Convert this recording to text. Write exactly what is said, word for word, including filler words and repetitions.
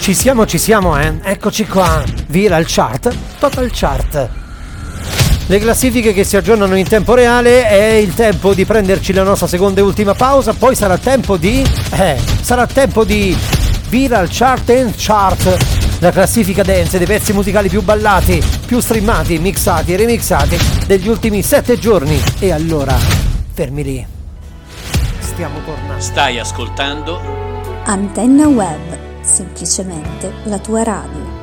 Ci siamo, ci siamo, eh. Eccoci qua. Viral Chart, Total Chart. Le classifiche che si aggiornano in tempo reale. È il tempo di prenderci la nostra seconda e ultima pausa. Poi sarà tempo di... Eh, sarà tempo di Viral Chart and Chart. La classifica dance dei pezzi musicali più ballati, più streamati, mixati e remixati degli ultimi sette giorni. E allora, fermi lì. Stiamo tornando. Stai ascoltando Antenna Web, semplicemente la tua radio.